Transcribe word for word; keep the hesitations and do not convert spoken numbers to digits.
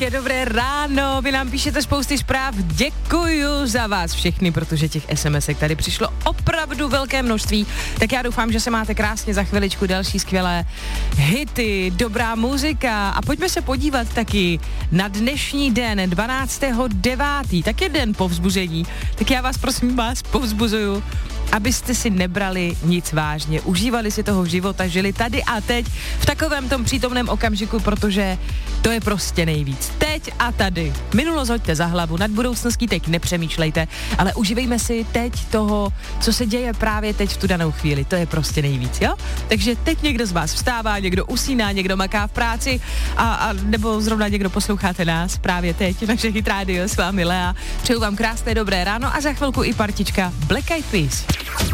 Je dobré ráno, vy nám píšete spousty zpráv, děkuju za vás všechny, protože těch SMSek tady přišlo opravdu velké množství, tak já doufám, že se máte krásně, za chviličku další skvělé hity, dobrá muzika a pojďme se podívat taky na dnešní den, dvanáctého devátého tak je den povzbuzení, tak já vás prosím vás povzbuzuju, abyste si nebrali nic vážně, užívali si toho života, žili tady a teď v takovém tom přítomném okamžiku, protože to je prostě nejvíc. Teď a tady. Minulost hoďte za hlavu, nad budoucností teď nepřemýšlejte, ale užívejme si teď toho, co se děje právě teď v tu danou chvíli. To je prostě nejvíc, jo? Takže teď někdo z vás vstává, někdo usíná, někdo maká v práci a, a nebo zrovna někdo posloucháte nás právě teď. Naše Hit Radio, s vámi Lea. Přeju vám krásné dobré ráno a za chvilku i partička Black Eyed Peas.